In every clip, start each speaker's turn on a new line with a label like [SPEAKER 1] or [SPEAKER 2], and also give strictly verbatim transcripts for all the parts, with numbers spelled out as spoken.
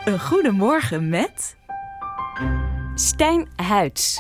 [SPEAKER 1] Een goedemorgen met Stijn Huyts.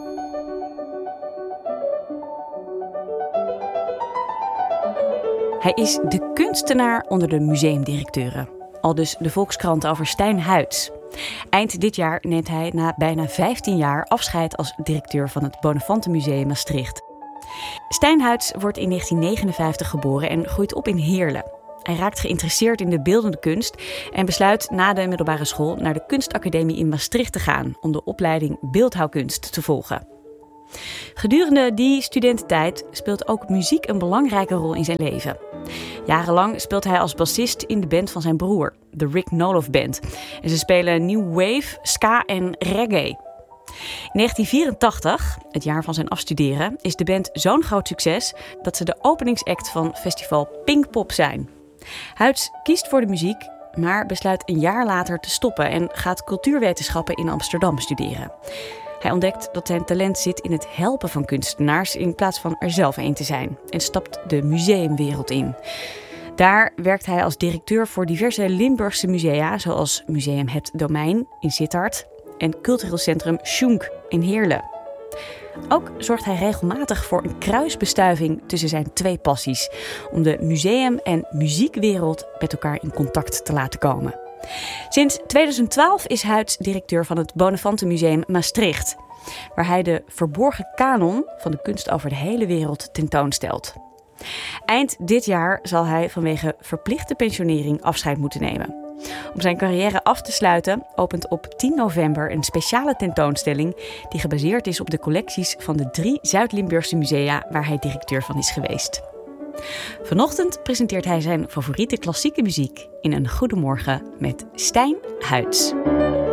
[SPEAKER 1] Hij is de kunstenaar onder de museumdirecteuren. Aldus de Volkskrant over Stijn Huyts. Eind dit jaar neemt hij na bijna vijftien jaar afscheid als directeur van het Bonafantemuseum Maastricht. Stijn Huyts wordt in negentien negenenvijftig geboren en groeit op in Heerlen. Hij raakt geïnteresseerd in de beeldende kunst en besluit na de middelbare school naar de kunstacademie in Maastricht te gaan om de opleiding beeldhouwkunst te volgen. Gedurende die studententijd speelt ook muziek een belangrijke rol in zijn leven. Jarenlang speelt hij als bassist in de band van zijn broer, de Rick Noloff Band. En ze spelen new wave, ska en reggae. In negentien vierentachtig, het jaar van zijn afstuderen, is de band zo'n groot succes dat ze de openingsact van festival Pinkpop zijn. Huyts kiest voor de muziek, maar besluit een jaar later te stoppen en gaat cultuurwetenschappen in Amsterdam studeren. Hij ontdekt dat zijn talent zit in het helpen van kunstenaars in plaats van er zelf een te zijn en stapt de museumwereld in. Daar werkt hij als directeur voor diverse Limburgse musea, zoals Museum Het Domein in Sittard en cultureel centrum Schunk in Heerlen. Ook zorgt hij regelmatig voor een kruisbestuiving tussen zijn twee passies, om de museum- en muziekwereld met elkaar in contact te laten komen. Sinds tweeduizend twaalf is Huyts directeur van het Bonafantemuseum Maastricht, waar hij de verborgen kanon van de kunst over de hele wereld tentoonstelt. Eind dit jaar zal hij vanwege verplichte pensionering afscheid moeten nemen. Om zijn carrière af te sluiten opent op tien november een speciale tentoonstelling die gebaseerd is op de collecties van de drie Zuid-Limburgse musea waar hij directeur van is geweest. Vanochtend presenteert hij zijn favoriete klassieke muziek in een Goedemorgen met Stijn Huyts.